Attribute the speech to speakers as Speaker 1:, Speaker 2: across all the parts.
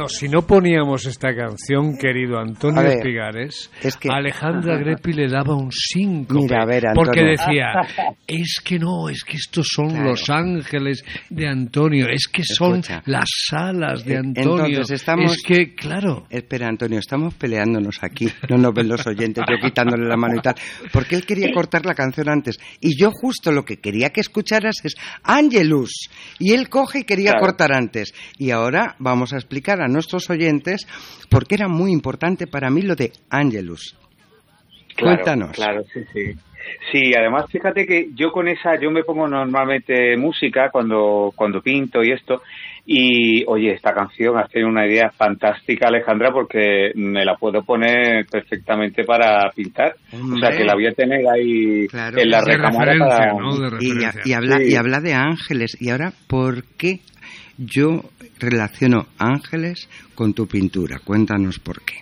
Speaker 1: Bueno, si no poníamos esta canción, querido Antonio Espigares,
Speaker 2: es que
Speaker 1: Alejandra Greppi le daba un síncope.
Speaker 2: Mira, a ver, Antonio.
Speaker 1: Porque decía, es que estos son los ángeles de Antonio, es que son las alas de Antonio.
Speaker 2: Entonces estamos...
Speaker 1: Es que, claro...
Speaker 2: Espera, Antonio, estamos peleándonos aquí, no nos ven los oyentes, yo quitándole la mano y tal, porque él quería cortar la canción antes, y yo justo lo que quería que escucharas es Angelus, y él coge y quería cortar antes, y ahora vamos a explicar a nuestros oyentes por qué era muy importante para mí lo de Angelus. Cuéntanos.
Speaker 3: Claro, sí. Sí, además fíjate que yo me pongo normalmente música cuando pinto y esto, y oye, esta canción ha sido una idea fantástica, Alejandra, porque me la puedo poner perfectamente para pintar. Hombre. O sea, que la voy a tener ahí en la recámara para...
Speaker 1: ¿no?
Speaker 2: Y habla de ángeles. Y ahora, ¿por qué yo relaciono ángeles con tu pintura? Cuéntanos por qué.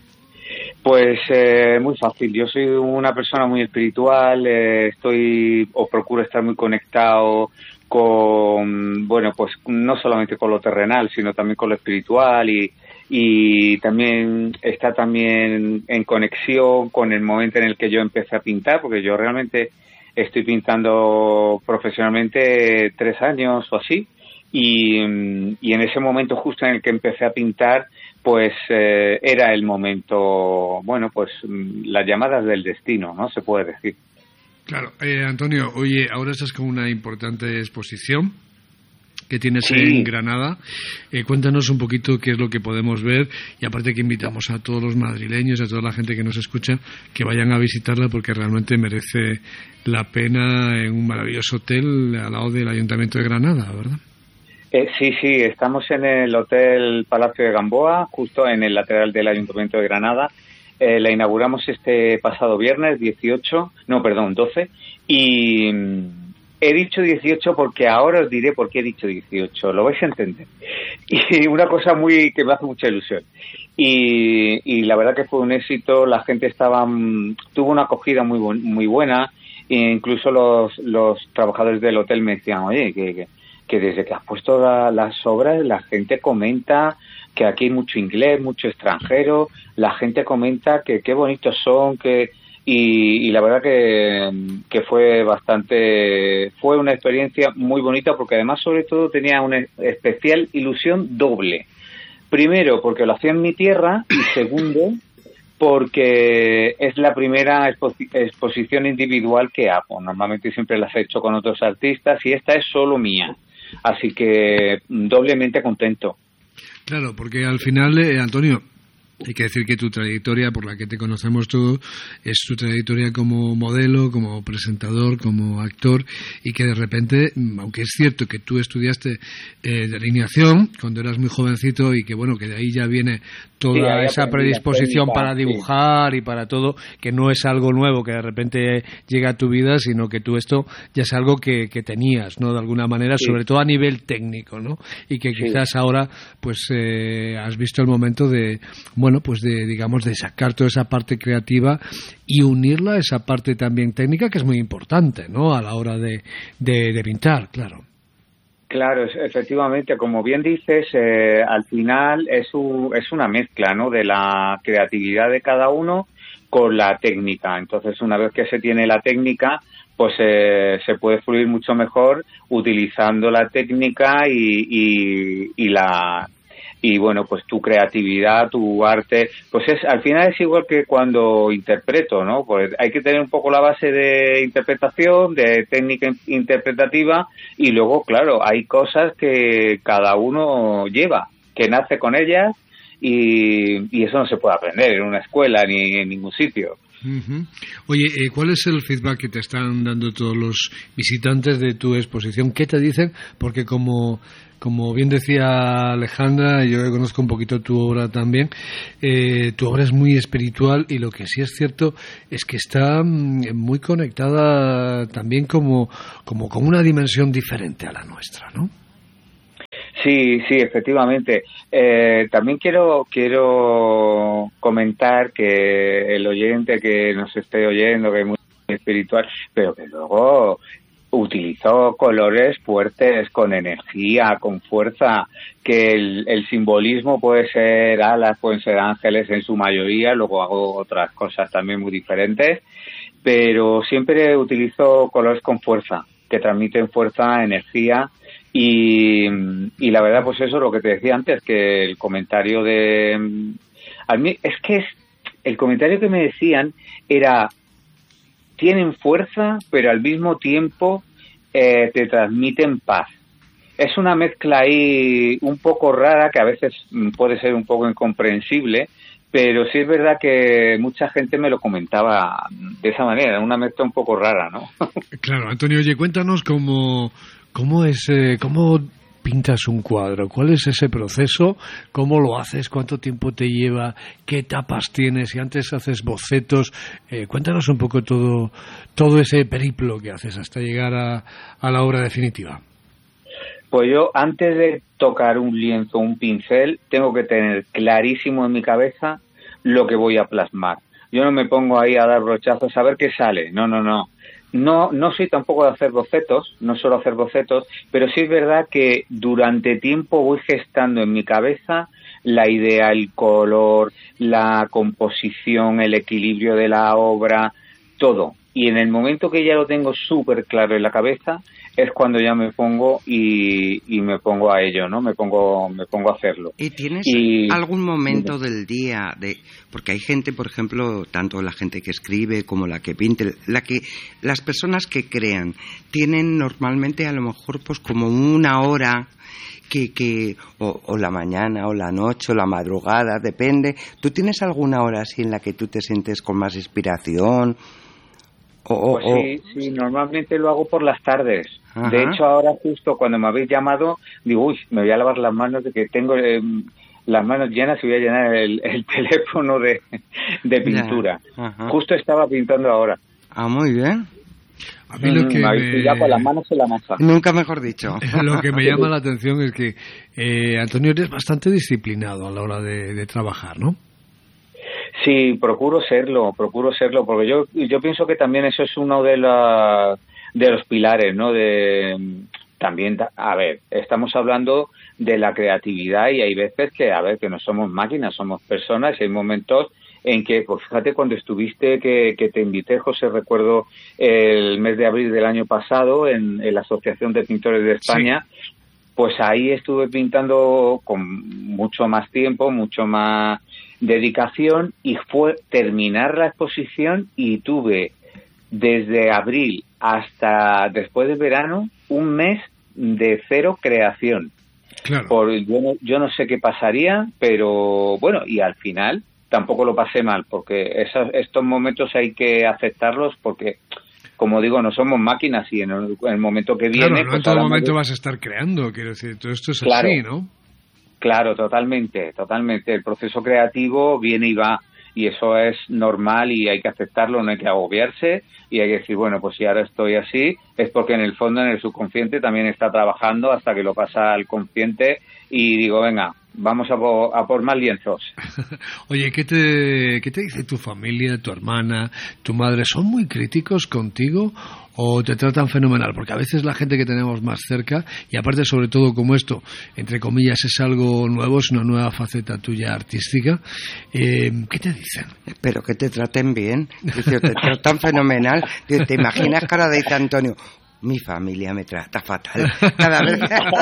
Speaker 3: Pues muy fácil. Yo soy una persona muy espiritual, procuro estar muy conectado con, pues no solamente con lo terrenal, sino también con lo espiritual y también está también en conexión con el momento en el que yo empecé a pintar, porque yo realmente estoy pintando profesionalmente 3 años o así, y en ese momento justo en el que empecé a pintar, pues era el momento, las llamadas del destino, ¿no? Se puede decir.
Speaker 1: Claro, Antonio, oye, ahora estás con una importante exposición que tienes en Granada. Cuéntanos un poquito qué es lo que podemos ver, y aparte que invitamos a todos los madrileños, a toda la gente que nos escucha, que vayan a visitarla porque realmente merece la pena, en un maravilloso hotel al lado del Ayuntamiento de Granada, ¿verdad?
Speaker 3: Sí, estamos en el Hotel Palacio de Gamboa, justo en el lateral del Ayuntamiento de Granada. La inauguramos este pasado viernes 12, y he dicho 18 porque ahora os diré por qué he dicho 18, lo vais a entender. Y una cosa que me hace mucha ilusión. Y la verdad que fue un éxito, la gente tuvo una acogida muy buena, e incluso los trabajadores del hotel me decían, oye, que desde que has puesto las obras, la gente comenta que aquí hay mucho inglés, mucho extranjero, la gente comenta que qué bonitos son, y la verdad que fue una experiencia muy bonita, porque además sobre todo tenía una especial ilusión doble. Primero, porque lo hacía en mi tierra, y segundo, porque es la primera exposición individual que hago. Normalmente siempre las he hecho con otros artistas y esta es solo mía. Así que doblemente contento.
Speaker 1: Claro, porque al final, Antonio, hay que decir que tu trayectoria, por la que te conocemos todos, es tu trayectoria como modelo, como presentador, como actor, y que de repente, aunque es cierto que tú estudiaste delineación cuando eras muy jovencito, y que que de ahí ya viene toda esa predisposición para dibujar y para todo, que no es algo nuevo que de repente llega a tu vida, sino que tú esto ya es algo que tenías, ¿no? De alguna manera, sobre todo a nivel técnico, ¿no? Y que quizás ahora, pues, has visto el momento de de sacar toda esa parte creativa y unirla a esa parte también técnica, que es muy importante, ¿no? A la hora de pintar, claro.
Speaker 3: Claro, efectivamente, como bien dices, al final es una mezcla, ¿no? De la creatividad de cada uno con la técnica. Entonces, una vez que se tiene la técnica, pues se puede fluir mucho mejor utilizando la técnica y pues tu creatividad, tu arte, pues al final es igual que cuando interpreto, ¿no? Pues hay que tener un poco la base de interpretación, de técnica interpretativa, y luego, claro, hay cosas que cada uno lleva, que nace con ellas, y eso no se puede aprender en una escuela ni en ningún sitio.
Speaker 1: Uh-huh. Oye, ¿cuál es el feedback que te están dando todos los visitantes de tu exposición? ¿Qué te dicen? Porque como bien decía Alejandra, yo conozco un poquito tu obra también, tu obra es muy espiritual, y lo que sí es cierto es que está muy conectada también como con una dimensión diferente a la nuestra, ¿no?
Speaker 3: Sí, efectivamente. También quiero comentar que el oyente que nos esté oyendo, que es muy espiritual, pero que luego utilizo colores fuertes, con energía, con fuerza, que el simbolismo puede ser alas, pueden ser ángeles en su mayoría, luego hago otras cosas también muy diferentes, pero siempre utilizo colores con fuerza, que transmiten fuerza, energía, y la verdad, pues eso, lo que te decía antes, que el comentario el comentario que me decían era: tienen fuerza, pero al mismo tiempo te transmiten paz. Es una mezcla ahí un poco rara, que a veces puede ser un poco incomprensible, pero sí es verdad que mucha gente me lo comentaba de esa manera, una mezcla un poco rara, ¿no?
Speaker 1: Claro, Antonio, oye, cuéntanos cómo pintas un cuadro, cuál es ese proceso, cómo lo haces, cuánto tiempo te lleva, qué etapas tienes, si antes haces bocetos, cuéntanos un poco todo ese periplo que haces hasta llegar a la obra definitiva.
Speaker 3: Pues yo, antes de tocar un lienzo, un pincel, tengo que tener clarísimo en mi cabeza lo que voy a plasmar. Yo no me pongo ahí a dar brochazos a ver qué sale. No. No soy tampoco de hacer bocetos, no suelo hacer bocetos, pero sí es verdad que durante tiempo voy gestando en mi cabeza la idea, el color, la composición, el equilibrio de la obra, todo. Y en el momento que ya lo tengo súper claro en la cabeza, es cuando ya me pongo y me pongo a ello, ¿no? Me pongo a hacerlo.
Speaker 2: ¿Y tienes algún momento del día porque hay gente, por ejemplo, tanto la gente que escribe como la que pinte, las personas que crean tienen normalmente a lo mejor pues como una hora o la mañana o la noche o la madrugada, depende. ¿Tú tienes alguna hora así en la que tú te sientes con más inspiración?
Speaker 3: Sí, normalmente lo hago por las tardes.
Speaker 2: Ajá.
Speaker 3: De hecho, ahora justo cuando me habéis llamado, digo, me voy a lavar las manos, de que tengo las manos llenas y voy a llenar el teléfono de pintura. Justo estaba pintando ahora.
Speaker 2: Ah, muy bien.
Speaker 1: A mí lo que
Speaker 3: me habéis pillado con las manos en la masa.
Speaker 2: Nunca mejor dicho.
Speaker 1: Lo que me llama la atención es que, Antonio, eres bastante disciplinado a la hora de trabajar, ¿no?
Speaker 3: Sí, procuro serlo, porque yo pienso que también eso es uno de los pilares, ¿no? También, a ver, estamos hablando de la creatividad y hay veces que no somos máquinas, somos personas y hay momentos en que, pues fíjate, cuando estuviste, que te invité, José, recuerdo el mes de abril del año pasado en la Asociación de Pintores de España, sí. Pues ahí estuve pintando con mucho más tiempo, mucho más dedicación, y fue terminar la exposición y tuve desde abril hasta después del verano un mes de cero creación.
Speaker 1: Claro.
Speaker 3: Yo no sé qué pasaría, pero bueno, y al final tampoco lo pasé mal, porque estos momentos hay que aceptarlos, porque como digo, no somos máquinas y en el momento que viene...
Speaker 1: Claro, no, pues en todo momento vas a estar creando, quiero decir, todo esto es
Speaker 3: claro,
Speaker 1: así, ¿no?
Speaker 3: Claro, totalmente. El proceso creativo viene y va, y eso es normal y hay que aceptarlo, no hay que agobiarse y hay que decir, bueno, pues si ahora estoy así, es porque en el fondo, en el subconsciente, también está trabajando hasta que lo pasa al consciente y digo, venga, vamos a por más lienzos.
Speaker 1: Oye, ¿qué te dice tu familia, tu hermana, tu madre? ¿Son muy críticos contigo o te tratan fenomenal? Porque a veces la gente que tenemos más cerca, y aparte sobre todo como esto, entre comillas, es algo nuevo, es una nueva faceta tuya artística, ¿qué te dicen?
Speaker 2: Pero que te traten bien, dice, te tratan fenomenal. ¿Te imaginas cara de Antonio? Mi familia me trata fatal cada vez.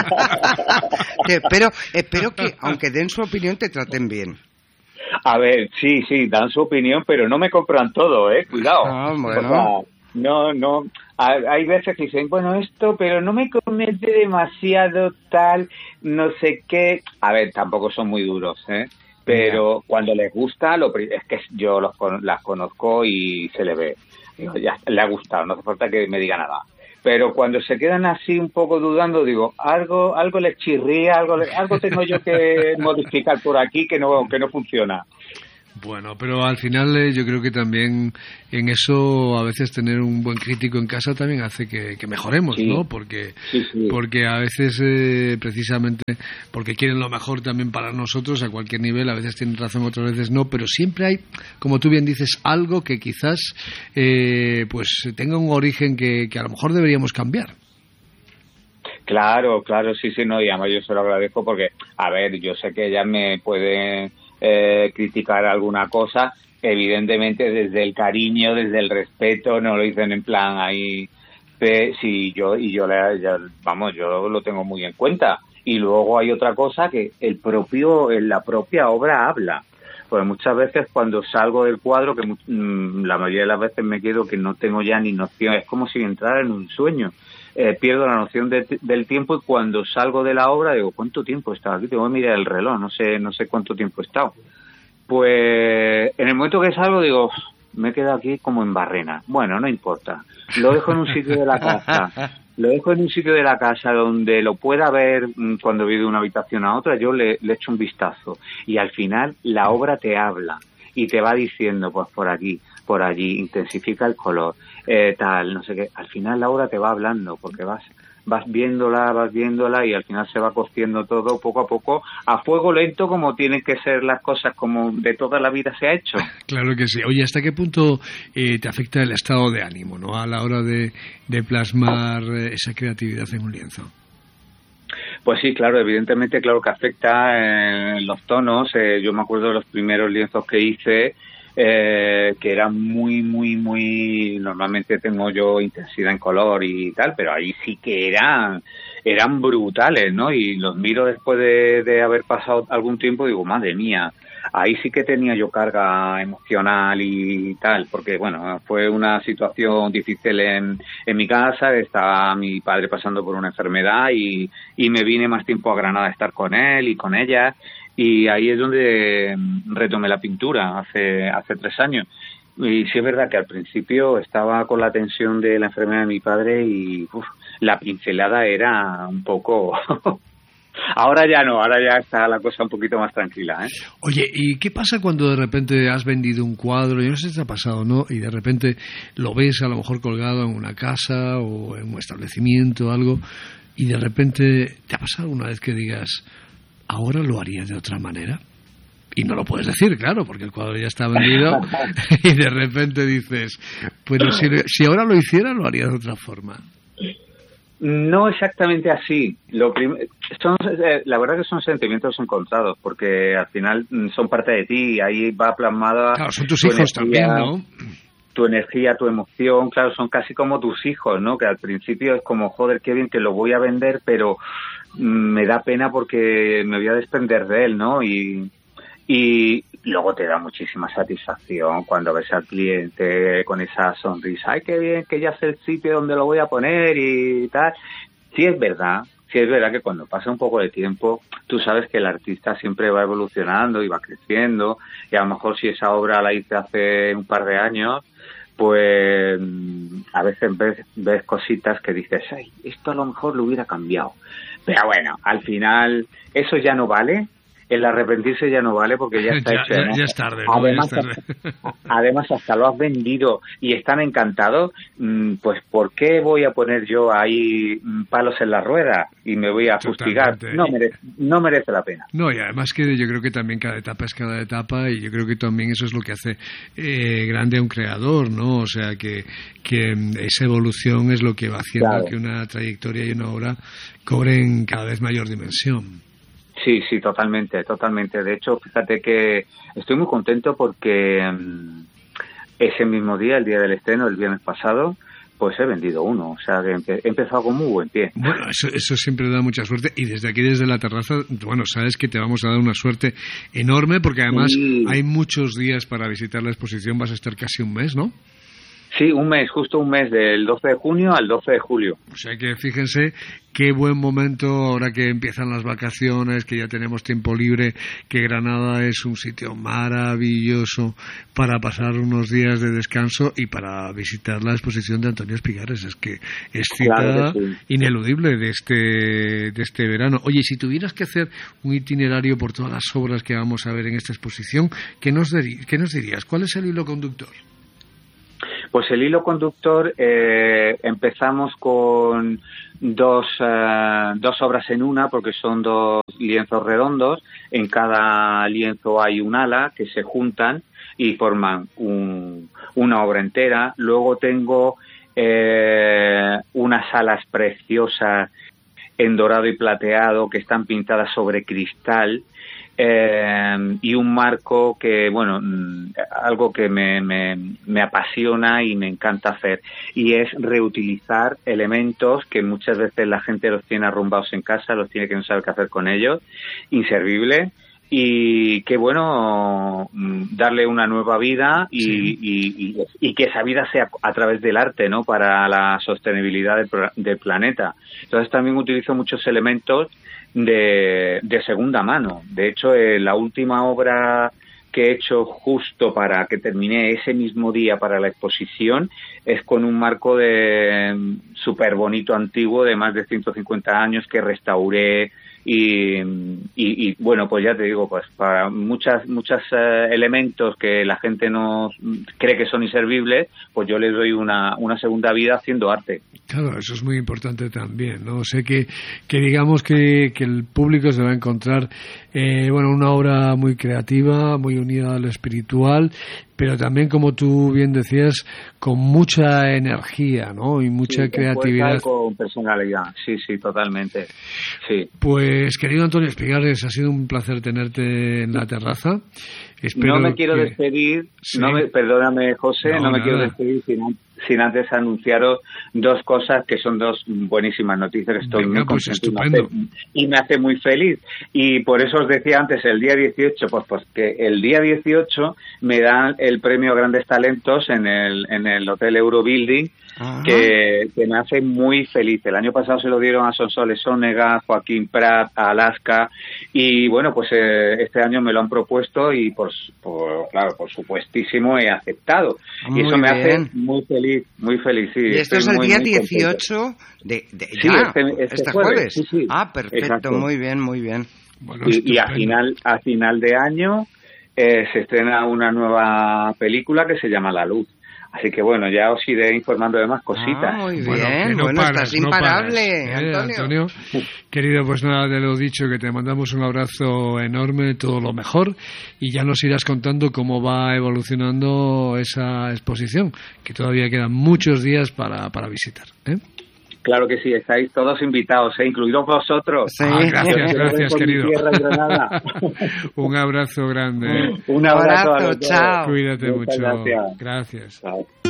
Speaker 2: Espero que, aunque den su opinión, te traten bien.
Speaker 3: A ver, sí, dan su opinión, pero no me compran todo, cuidado.
Speaker 2: Ah, bueno.
Speaker 3: O sea, no. Hay veces que dicen, bueno, esto, pero no me convence demasiado tal, no sé qué. A ver, tampoco son muy duros, pero cuando les gusta, es que yo las conozco y se le ve. Digo, ya le ha gustado, no hace falta que me diga nada. Pero cuando se quedan así un poco dudando, digo, algo les chirría, algo tengo yo que modificar por aquí que no funciona.
Speaker 1: Bueno, pero al final yo creo que también en eso a veces tener un buen crítico en casa también hace que mejoremos, sí, ¿no? Porque a veces precisamente porque quieren lo mejor también para nosotros a cualquier nivel, a veces tienen razón, otras veces no, pero siempre hay, como tú bien dices, algo que quizás pues tenga un origen que a lo mejor deberíamos cambiar.
Speaker 3: Claro, sí, no, y además yo se lo agradezco porque, a ver, yo sé que ellas me pueden criticar alguna cosa, evidentemente desde el cariño, desde el respeto, no lo dicen en plan ahí, sí, yo lo tengo muy en cuenta. Y luego hay otra cosa que la propia obra habla. Pues muchas veces cuando salgo del cuadro, que la mayoría de las veces me quedo que no tengo ya ni noción, es como si entrara en un sueño. Pierdo la noción del tiempo, y cuando salgo de la obra digo, ¿cuánto tiempo he estado aquí? Tengo que mirar el reloj, no sé cuánto tiempo he estado. Pues en el momento que salgo digo, me he quedado aquí como en Barrena. Bueno, no importa, lo dejo en un sitio de la casa, donde lo pueda ver cuando voy de una habitación a otra, yo le echo un vistazo, y al final la obra te habla y te va diciendo, pues por aquí, por allí, intensifica el color, tal, no sé qué. Al final la obra te va hablando, porque vas viéndola y al final se va cociendo todo poco a poco, a fuego lento, como tienen que ser las cosas, como de toda la vida se ha hecho.
Speaker 1: Claro que sí. Oye, ¿hasta qué punto te afecta el estado de ánimo, ¿no?, a la hora de plasmar esa creatividad en un lienzo?
Speaker 3: Pues sí, claro, evidentemente, claro que afecta los tonos. Yo me acuerdo de los primeros lienzos que hice, que eran muy, normalmente tengo yo intensidad en color y tal, pero ahí sí que eran brutales, ¿no? Y los miro después de haber pasado algún tiempo y digo, madre mía, ahí sí que tenía yo carga emocional y tal, porque bueno, fue una situación difícil en mi casa, estaba mi padre pasando por una enfermedad y me vine más tiempo a Granada a estar con él y con ella. Y ahí es donde retomé la pintura, hace 3 años. Y sí es verdad que al principio estaba con la tensión de la enfermedad de mi padre y la pincelada era un poco... Ahora ya no, ahora ya está la cosa un poquito más tranquila, ¿eh?
Speaker 1: Oye, ¿y qué pasa cuando de repente has vendido un cuadro? Yo no sé si te ha pasado, ¿no? Y de repente lo ves a lo mejor colgado en una casa o en un establecimiento o algo, y de repente ¿te ha pasado alguna vez que digas, ahora lo haría de otra manera? Y no lo puedes decir, claro, porque el cuadro ya está vendido y de repente dices, pero si ahora lo hiciera, lo haría de otra forma.
Speaker 3: No exactamente así. La verdad que son sentimientos encontrados, porque al final son parte de ti, ahí va plasmada...
Speaker 1: Claro, son tus hijos también, ¿no?
Speaker 3: Tu energía, tu emoción, claro, son casi como tus hijos, ¿no? Que al principio es como, joder, qué bien que lo voy a vender, pero me da pena porque me voy a desprender de él, ¿no? Y luego te da muchísima satisfacción cuando ves al cliente con esa sonrisa. ¡Ay, qué bien, que ya sé el sitio donde lo voy a poner y tal! Sí es verdad que cuando pasa un poco de tiempo, tú sabes que el artista siempre va evolucionando y va creciendo, y a lo mejor si esa obra la hice hace un par de años, pues a veces ves cositas que dices, ¡ay, esto a lo mejor lo hubiera cambiado! Pero bueno, al final eso ya no vale. El arrepentirse ya no vale porque ya está hecho.
Speaker 1: Ya es tarde, ¿no?
Speaker 3: Además, hasta lo has vendido y están encantados, pues ¿por qué voy a poner yo ahí palos en la rueda y me voy a fustigar? No merece la pena.
Speaker 1: No, y además que yo creo que también cada etapa es cada etapa, y yo creo que también eso es lo que hace grande a un creador, ¿no? O sea, que esa evolución es lo que va haciendo, claro, que una trayectoria y una obra cobren cada vez mayor dimensión.
Speaker 3: Sí, totalmente. De hecho, fíjate que estoy muy contento porque ese mismo día, el día del estreno, el viernes pasado, pues he vendido uno. O sea, que he empezado con muy buen pie.
Speaker 1: Bueno, eso siempre da mucha suerte. Y desde aquí, desde la terraza, bueno, sabes que te vamos a dar una suerte enorme, porque además hay muchos días para visitar la exposición. Vas a estar casi un mes, ¿no?
Speaker 3: Sí, un mes, justo un mes, del 12 de junio al 12 de julio.
Speaker 1: O sea que fíjense qué buen momento ahora que empiezan las vacaciones, que ya tenemos tiempo libre, que Granada es un sitio maravilloso para pasar unos días de descanso y para visitar la exposición de Antonio Espigares. Es que es cita
Speaker 3: Claro que sí.
Speaker 1: ineludible de este verano. Oye, si tuvieras que hacer un itinerario por todas las obras que vamos a ver en esta exposición, ¿qué nos dirías? ¿Cuál es el hilo conductor?
Speaker 3: Pues el hilo conductor, empezamos con dos obras en una, porque son dos lienzos redondos. En cada lienzo hay un ala que se juntan y forman una obra entera. Luego tengo unas alas preciosas en dorado y plateado que están pintadas sobre cristal. Y un marco que, bueno, algo que me apasiona y me encanta hacer, y es reutilizar elementos que muchas veces la gente los tiene arrumbados en casa, los tiene que no saber qué hacer con ellos, inservible, y qué bueno darle una nueva vida y que esa vida sea a través del arte, ¿no?, para la sostenibilidad del planeta. Entonces también utilizo muchos elementos de segunda mano. De hecho, la última obra que he hecho justo para que terminé ese mismo día para la exposición es con un marco de súper bonito antiguo de más de 150 años que restauré y bueno, pues ya te digo, pues para muchos elementos que la gente no cree que son inservibles, pues yo les doy una segunda vida haciendo arte.
Speaker 1: Claro, eso es muy importante también, ¿no? Sé que digamos que el público se va a encontrar una obra muy creativa, muy unida al espiritual, pero también, como tú bien decías, con mucha energía, ¿no? Y mucha creatividad.
Speaker 3: Con personalidad, sí, totalmente. Sí.
Speaker 1: Pues, querido Antonio Espigares, ha sido un placer tenerte en la terraza. Espero
Speaker 3: no me quiero despedir,
Speaker 1: sí.
Speaker 3: Perdóname, José, no me
Speaker 1: nada.
Speaker 3: quiero despedir sin antes anunciaros dos cosas que son dos buenísimas noticias que estoy muy contento y me hace muy feliz. Y por eso os decía antes, el día 18, pues que el día 18 me dan el premio a Grandes Talentos en el Hotel Eurobuilding, que me hace muy feliz. El año pasado se lo dieron a Sonsoles Sónega, Joaquín Prat, a Alaska, y bueno, pues este año me lo han propuesto y por supuestísimo he aceptado. Y eso me hace muy feliz, sí.
Speaker 2: Y esto es el día 18
Speaker 3: sí, este
Speaker 2: jueves.
Speaker 3: Sí.
Speaker 2: Perfecto,
Speaker 3: exacto. Muy bien.
Speaker 1: Bueno,
Speaker 3: y a final de año se estrena una nueva película que se llama La Luz. Así que bueno, ya os iré informando de más cositas.
Speaker 2: Muy bien, estás imparable,
Speaker 1: Antonio. Querido, pues nada, de lo dicho, que te mandamos un abrazo enorme, todo lo mejor, y ya nos irás contando cómo va evolucionando esa exposición, que todavía quedan muchos días para visitar, ¿eh?
Speaker 3: Claro que sí, estáis todos invitados, incluidos vosotros.
Speaker 2: Sí.
Speaker 1: Gracias, querido. Un abrazo grande.
Speaker 3: Un abrazo,
Speaker 2: chao.
Speaker 3: todos.
Speaker 1: Cuídate
Speaker 3: Muchas
Speaker 1: mucho.
Speaker 3: Gracias.
Speaker 1: Gracias.
Speaker 3: Chao.